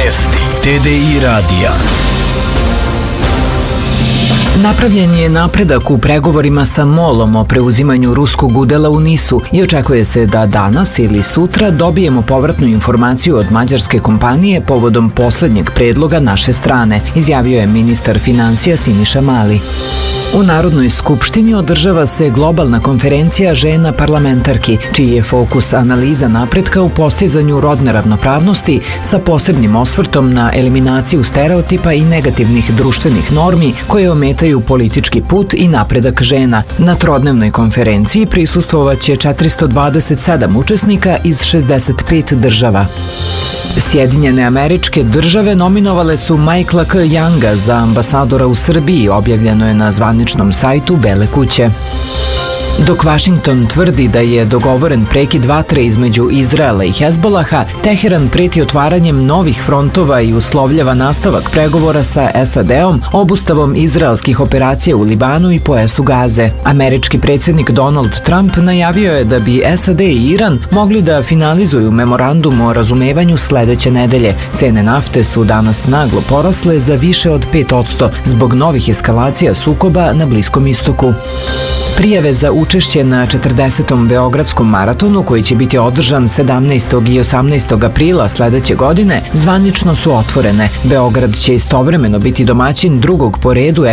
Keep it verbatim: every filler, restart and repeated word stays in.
Vijesti T D I radija. Napravljen je napredak u pregovorima sa MOL-om o preuzimanju ruskog udela u NIS-u i očekuje se da danas ili sutra dobijemo povratnu informaciju od mađarske kompanije povodom poslednjeg predloga naše strane, izjavio je ministar finansija Siniša Mali. U Narodnoj skupštini održava se globalna konferencija žena parlamentarki, čiji je fokus analiza napretka u postizanju rodne ravnopravnosti sa posebnim osvrtom na eliminaciju stereotipa i negativnih društvenih normi koje ometaju politički put i napredak žena. Na trodnevnoj konferenciji prisustvovaće četiristo dvadeset sedam učesnika iz šezdeset pet država. Sjedinjene Američke Države nominovale su Michaela K. Younga za ambasadora u Srbiji, objavljeno je na zvaničnom sajtu Bele kuće. Dok Vašington tvrdi da je dogovoren prekid vatre između Izraela i Hezbolaha, Teheran preti otvaranjem novih frontova i uslovljava nastavak pregovora sa S A D-om, obustavom izraelskih operacija u Libanu i pojasu Gaze. Američki predsjednik Donald Trump najavio je da bi S A D i Iran mogli da finalizuju memorandum o razumevanju sledeće nedelje. Cene nafte su danas naglo porasle za više od pet posto zbog novih eskalacija sukoba na Bliskom istoku. Prijave za učešće na četrdesetom Beogradskom maratonu, koji će biti održan sedamnaestog i osamnaestog aprila sledeće godine, zvanično su otvorene. Beograd će istovremeno biti domaćin drugog po redu